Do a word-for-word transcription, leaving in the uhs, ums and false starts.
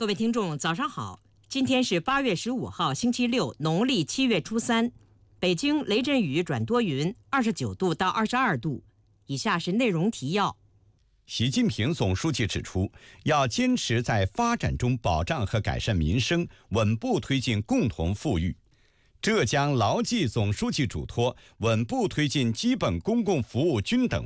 各位听众，早上好！今天是八月十五号，星期六，农历七月初三。北京雷阵雨转多云，二十九度到二十二度。以下是内容提要。 习近平总书记指出，要坚持在发展中保障和改善民生，稳步推进共同富裕。浙江牢记总书记嘱托，稳步推进基本公共服务均等